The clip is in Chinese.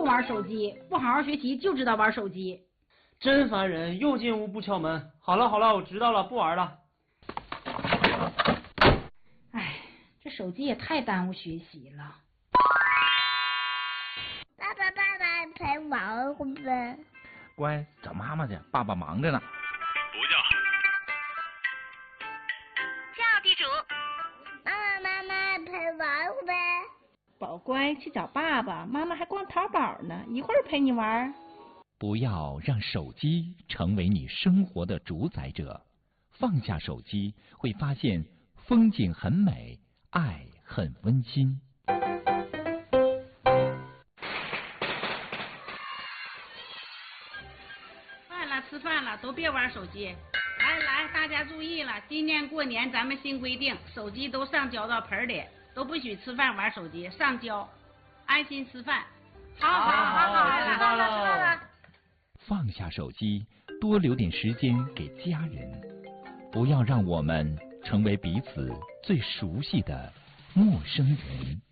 就玩手机，不好好学习就知道玩手机。 真烦人，又进屋不敲门。好了好了，我知道了，不玩了。 哎，这手机也太耽误学习了。 爸爸陪玩会呗。 乖，找妈妈去，爸爸忙着呢。 不叫。 叫地主。妈妈陪玩会呗。 宝乖，去找爸爸，妈妈还逛淘宝呢，一会儿陪你玩。 不要让手机成为你生活的主宰者，放下手机，会发现风景很美，爱很温馨。 吃饭了，都别玩手机。来，大家注意了，今年过年咱们新规定，手机都上交到盆里，都不许吃饭玩手机，上交，安心吃饭。好， 吃饭了。 放下手机，多留点时间给家人，不要让我们成为彼此最熟悉的陌生人。